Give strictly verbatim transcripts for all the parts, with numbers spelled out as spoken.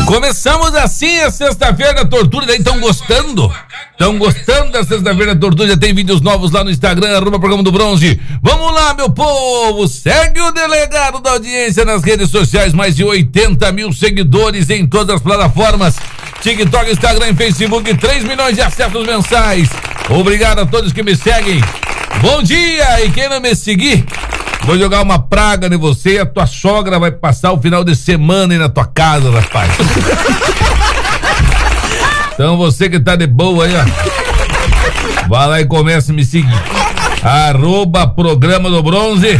Começamos assim a sexta-feira da tortura, daí estão gostando? Estão gostando da sexta-feira da tortura? Já tem vídeos novos lá no Instagram, arroba programa do Bronze. Vamos lá, meu povo, segue o delegado da audiência nas redes sociais, mais de oitenta mil seguidores em todas as plataformas, TikTok, Instagram e Facebook, três milhões de acessos mensais. Obrigado a todos que me seguem. Bom dia, e quem não me seguir, vou jogar uma praga em você e a tua sogra vai passar o final de semana aí na tua casa, rapaz. Então você que tá de boa aí, ó, vai lá e comece a me seguir. Arroba programa do Bronze.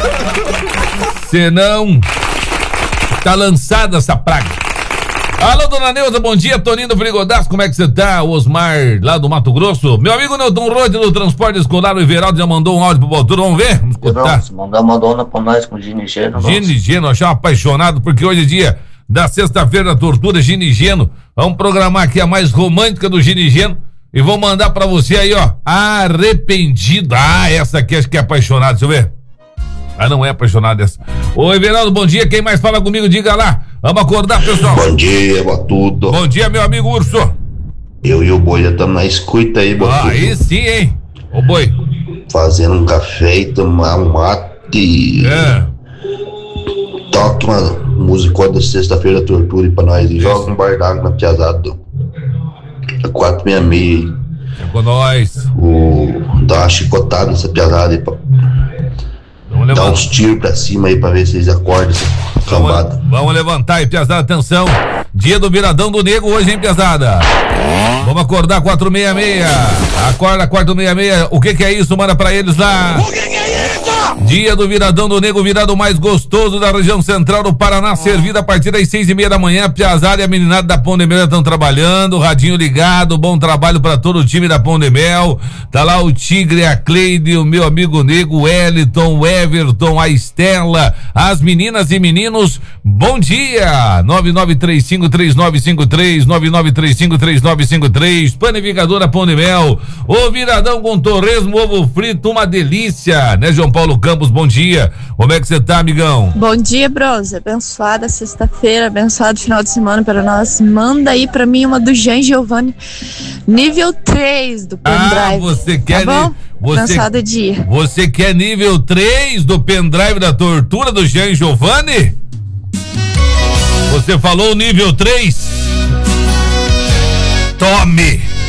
Senão tá lançada essa praga. Alô, dona Neuza, bom dia. Toninho do Frigodaço, como é que você tá? O Osmar, lá do Mato Grosso. Meu amigo Nelton Rode, do Transporte Escolar, o Everaldo já mandou um áudio pro Baltura. Vamos ver? Vamos escutar. Mandar uma dona pra nós com Ginigeno. Ginigeno, eu achava apaixonado, porque hoje é dia da sexta-feira da tortura, Ginigeno. Vamos programar aqui a mais romântica do Ginigeno e vou mandar pra você aí, ó, Arrependido. Ah, essa aqui acho que é apaixonada, deixa eu ver. Ah, não é apaixonado essa. Ô, Everaldo, bom dia. Quem mais fala comigo, diga lá. Vamos acordar, pessoal. Bom dia, Batudo. Bom dia, meu amigo Urso. Eu e o Boi já estamos na escuta aí, Batudo. Ah, aí sim, hein? Ô, Boi. Fazendo um café e tomar um mate. É. Toque uma música da sexta-feira da tortura pra nós. E joga um bardago na piazada. quatro sessenta e seis. É com nós. O... Dá uma chicotada nessa piazada aí pra... Dá uns tiros pra cima aí pra ver se eles acordam. Vamos, vamos levantar aí, piazada, atenção. Dia do viradão do nego hoje, hein, piazada? Vamos acordar quatro sessenta e seis. Acorda quatro sessenta e seis. O que que é isso? Manda pra eles lá. O que que é isso? Dia do viradão do nego, virado mais gostoso da região central do Paraná, servido a partir das seis e meia da manhã. Piazada e a meninada da Pão de Mel estão trabalhando, radinho ligado, bom trabalho pra todo o time da Pão de Mel. Tá lá o Tigre, a Cleide, o meu amigo nego, o Wellington, o Everton, a Estela, as meninas e meninos, bom dia. Nove nove três cinco três nove cinco três, nove nove três cinco três nove cinco três, Panificadora Pão de Mel, o viradão com torresmo, ovo frito, uma delícia, né, João Paulo Campos, bom dia. Como é que você tá, amigão? Bom dia, Bronze. Abençoada sexta-feira, abençoado final de semana para nós. Manda aí pra mim uma do Jean Giovanni, nível três do pendrive. Ah, você quer, tá bom? Você, abençoado dia. Você quer nível três do pendrive da tortura do Jean Giovanni? Você falou nível três? Tome!